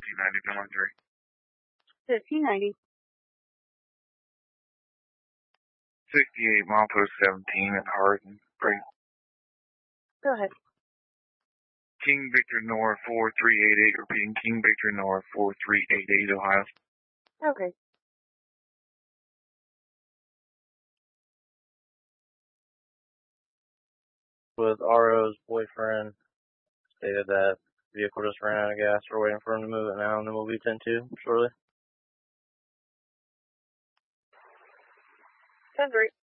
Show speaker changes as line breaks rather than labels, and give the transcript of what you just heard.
1590 Penland 3.
1590.
68 milepost 17 at Hardin. Great.
Go ahead.
King Victor North 4388, repeating King Victor North 4388, Ohio.
Okay.
With RO's boyfriend, stated that the vehicle just ran out of gas. We're waiting for him to move it now, and then we'll be 10-2 shortly.
10-3.